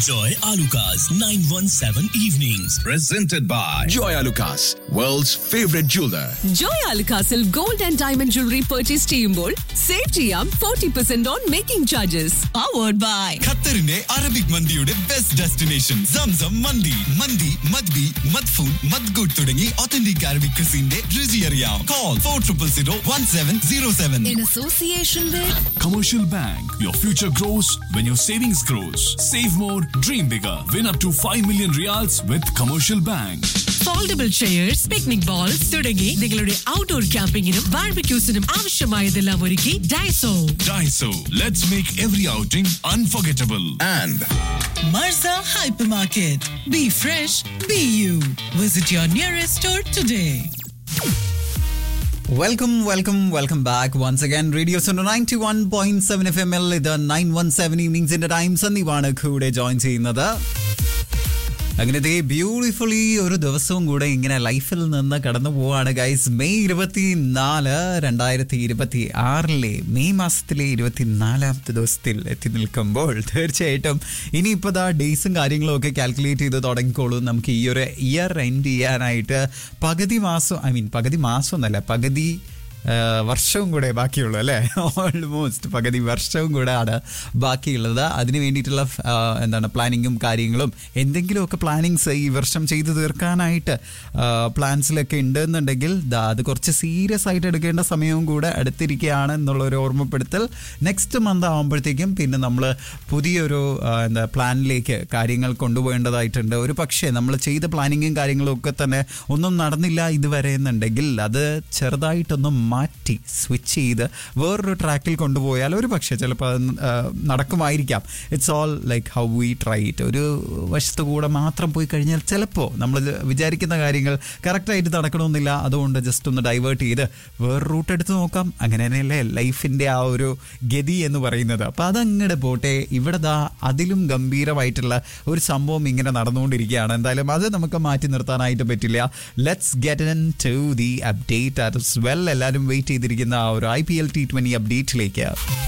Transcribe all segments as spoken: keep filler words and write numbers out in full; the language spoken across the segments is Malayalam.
Enjoy Alucard's nine one seven evenings. Presented by Joy Alucard, world's favorite jeweler. Joy Alucard'il gold and diamond jewelry purchase ചെയ്യുമ്പോൾ save ചെയ്യാം forty percent on making charges. Powered by ഖത്തറിന്റെ അറബിക് മന്തിയുടെ ബെസ്റ്റ് ഡെസ്റ്റിനേഷൻ സംസം മന്തി. മന്തി മദ്ബി മദ്ഫൂൻ മദ്ഗുഡ് തുടങ്ങി ഒത്തന്റിക് അറബിക് ക്രിസിന്റെ രുചി അറിയാം. Call four triple zero one seven zero seven. in association with Commercial Bank. Your future grows when your savings grows. Save more, dream bigger. Win up to five million reals with Commercial Bank. Foldable chairs, picnic balls തുടങ്ങി നിങ്ങളുടെ ഔട്ട്ഡോർ ക്യാമ്പിങ്ങിനും ബാർബിക്യൂസിനും ആവശ്യമായതെല്ലാം ഒരുക്കി Daiso. Daiso. Let's make every outing unforgettable. And മർസ hypermarket. Be fresh, be you. Visit your nearest store today. Welcome, welcome, welcome back once again. Radio Suno ninety-one point seven F M L. ഇത് nine one seven evenings in the time. സന്ദീപാണ് കൂടെ ജോയിൻ ചെയ്യുന്നത്. അങ്ങനത്തെ ബ്യൂട്ടിഫുള്ളി ഒരു ദിവസവും കൂടെ ഇങ്ങനെ ലൈഫിൽ നിന്ന് കടന്നു പോവാണ് ഗൈസ്. മെയ് ഇരുപത്തി നാല് രണ്ടായിരത്തി ഇരുപത്തി ആറിലെ മെയ് മാസത്തിലെ ഇരുപത്തിനാലാമത്തെ ദിവസത്തിൽ എത്തി നിൽക്കുമ്പോൾ തീർച്ചയായിട്ടും ഇനിയിപ്പോൾ ദാ ഡേയ്സും കാര്യങ്ങളും ഒക്കെ കാൽക്കുലേറ്റ് ചെയ്ത് തുടങ്ങിക്കോളൂ. നമുക്ക് ഈ ഒരു ഇയർ എൻഡ് ചെയ്യാനായിട്ട് പകുതി മാസം ഐ മീൻ പകുതി മാസം എന്നല്ല പകുതി വർഷവും കൂടെ ബാക്കിയുള്ളൂ അല്ലേ. ഓൾമോസ്റ്റ് പകുതി വർഷവും കൂടെ ആണ് ബാക്കിയുള്ളത്. അതിന് വേണ്ടിയിട്ടുള്ള എന്താണ് പ്ലാനിങ്ങും കാര്യങ്ങളും എന്തെങ്കിലുമൊക്കെ പ്ലാനിങ്സ് ഈ വർഷം ചെയ്തു തീർക്കാനായിട്ട് പ്ലാൻസിലൊക്കെ ഉണ്ടെന്നുണ്ടെങ്കിൽ അത് കുറച്ച് സീരിയസ് ആയിട്ട് എടുക്കേണ്ട സമയവും കൂടെ അടുത്തിരിക്കുകയാണ് എന്നുള്ളൊരു ഓർമ്മപ്പെടുത്തൽ. നെക്സ്റ്റ് മന്ത് ആകുമ്പോഴത്തേക്കും പിന്നെ നമ്മൾ പുതിയൊരു എന്താ പ്ലാനിലേക്ക് കാര്യങ്ങൾ കൊണ്ടുപോകേണ്ടതായിട്ടുണ്ട്. ഒരു പക്ഷേ നമ്മൾ ചെയ്ത പ്ലാനിങ്ങും കാര്യങ്ങളും ഒക്കെ തന്നെ ഒന്നും നടന്നില്ല ഇതുവരെ എന്നുണ്ടെങ്കിൽ അത് ചെറുതായിട്ടൊന്നും മാറ്റി സ്വിച്ച് ചെയ്ത് വേറൊരു ട്രാക്കിൽ കൊണ്ടുപോയാൽ ഒരു പക്ഷേ ചിലപ്പോൾ അത് നടക്കുമായിരിക്കാം. It's all like how we try it. ഒരു വശത്ത് കൂടെ മാത്രം പോയി കഴിഞ്ഞാൽ ചിലപ്പോൾ നമ്മൾ വിചാരിക്കുന്ന കാര്യങ്ങൾ കറക്റ്റായിട്ട് നടക്കണമെന്നില്ല. അതുകൊണ്ട് ജസ്റ്റ് ഒന്ന് ഡൈവേർട്ട് ചെയ്ത് വേറെ റൂട്ട് എടുത്ത് നോക്കാം. അങ്ങനെ തന്നെയല്ലേ ലൈഫിൻ്റെ ആ ഒരു ഗതി എന്ന് പറയുന്നത്. അപ്പോൾ അതങ്ങടെ പോട്ടെ. ഇവിടെ ദാ അതിലും ഗംഭീരമായിട്ടുള്ള ഒരു സംഭവം ഇങ്ങനെ നടന്നുകൊണ്ടിരിക്കുകയാണ്. എന്തായാലും അത് നമുക്ക് മാറ്റി നിർത്താനായിട്ട് പറ്റില്ല. Let's get in to the update as well. എല്ലാവരും വെയിറ്റ് ചെയ്തിരിക്കുന്ന ആ ഒരു I P L T twenty അപ്ഡേറ്റിലേക്ക്.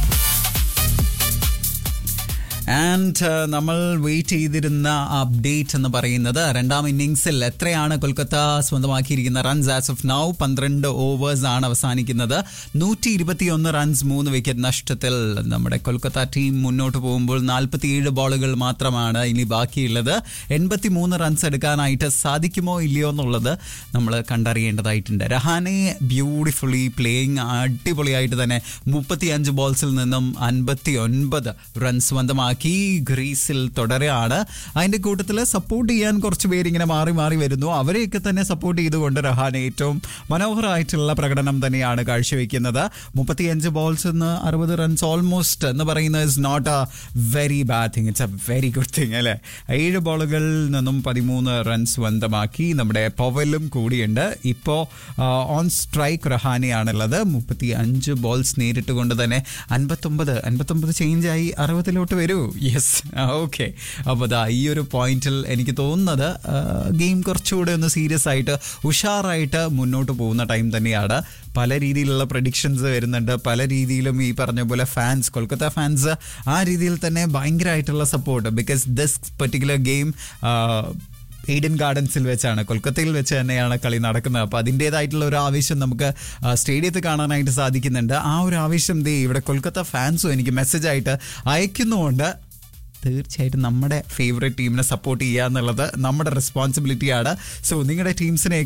And നമ്മൾ വെയിറ്റ് ചെയ്തിരുന്ന അപ്ഡേറ്റ് എന്ന് പറയുന്നത് രണ്ടാം ഇന്നിങ്സിൽ എത്രയാണ് Kolkata സ്വന്തമാക്കിയിരിക്കുന്ന runs as of now. പന്ത്രണ്ട് ഓവേഴ്സ് ആണ് അവസാനിക്കുന്നത്. നൂറ്റി ഇരുപത്തിയൊന്ന് റൺസ് മൂന്ന് വിക്കറ്റ് നഷ്ടത്തിൽ നമ്മുടെ കൊൽക്കത്ത ടീം മുന്നോട്ട് പോകുമ്പോൾ നാൽപ്പത്തിയേഴ് ബോളുകൾ മാത്രമാണ് ഇനി ബാക്കിയുള്ളത്. എൺപത്തി മൂന്ന് റൺസ് എടുക്കാനായിട്ട് സാധിക്കുമോ ഇല്ലയോ എന്നുള്ളത് നമ്മൾ കണ്ടറിയേണ്ടതായിട്ടുണ്ട്. രഹാനെ ബ്യൂട്ടിഫുള്ളി പ്ലേയിങ് അടിപൊളിയായിട്ട് തന്നെ മുപ്പത്തി അഞ്ച് ബോൾസിൽ നിന്നും അൻപത്തി ഒൻപത് റൺസ് സ്വന്തമാക്കി ഗ്രീസിൽ തുടരുകയാണ്. അതിന്റെ കൂട്ടത്തിൽ സപ്പോർട്ട് ചെയ്യാൻ കുറച്ച് പേര് ഇങ്ങനെ മാറി മാറി വരുന്നു. അവരെയൊക്കെ തന്നെ സപ്പോർട്ട് ചെയ്തുകൊണ്ട് രഹാനെ ഏറ്റവും മനോഹരമായിട്ടുള്ള പ്രകടനം തന്നെയാണ് കാഴ്ചവെക്കുന്നത്. മുപ്പത്തിയഞ്ച് ബോൾസ് നിന്ന് അറുപത് റൺസ് ഓൾമോസ്റ്റ് എന്ന് പറയുന്നത് is not A very bad thing. It's A very good thing അല്ലേ. ഏഴ് ബോളുകളിൽ നിന്നും പതിമൂന്ന് റൺസ് സ്വന്തമാക്കി. നമ്മുടെ പവലും കൂടിയുണ്ട്. ഇപ്പോൾ ഓൺ സ്ട്രൈക്ക് രഹാനെയാണുള്ളത്. മുപ്പത്തി അഞ്ച് ബോൾസ് നേരിട്ട് കൊണ്ട് തന്നെ അൻപത്തൊമ്പത് അൻപത്തൊമ്പത് ചേഞ്ചായി അറുപതിലോട്ട് വരൂ. Yes, okay. അപ്പോൾ അതാ ഈ ഒരു പോയിന്റിൽ എനിക്ക് തോന്നുന്നത് ഗെയിം കുറച്ചുകൂടെ ഒന്ന് സീരിയസ് ആയിട്ട് ഉഷാറായിട്ട് മുന്നോട്ട് പോകുന്ന ടൈം തന്നെയാണ്. പല രീതിയിലുള്ള പ്രഡിക്ഷൻസ് വരുന്നുണ്ട്. പല രീതിയിലും ഈ പറഞ്ഞ പോലെ ഫാൻസ് കൊൽക്കത്ത ഫാൻസ് ആ രീതിയിൽ തന്നെ ഭയങ്കരമായിട്ടുള്ള support. Because this particular game Eden ഗാർഡൻസിൽ വെച്ചാണ്, കൊൽക്കത്തയിൽ വെച്ച് തന്നെയാണ് കളി നടക്കുന്നത്. അപ്പോൾ അതിൻ്റേതായിട്ടുള്ള ഒരു ആവേശം നമുക്ക് സ്റ്റേഡിയത്തിൽ കാണാനായിട്ട് സാധിക്കുന്നുണ്ട്. ആ ഒരു ആവേശം ദേ ഇവിടെ കൊൽക്കത്ത ഫാൻസും എനിക്ക് മെസ്സേജായിട്ട് അയക്കുന്നുമുണ്ട്. തീർച്ചയായിട്ടും നമ്മുടെ ഫേവറേറ്റ് ടീമിനെ സപ്പോർട്ട് ചെയ്യുക എന്നുള്ളത് നമ്മുടെ റെസ്പോൺസിബിലിറ്റിയാണ്. സോ നിങ്ങളുടെ ടീംസിനെ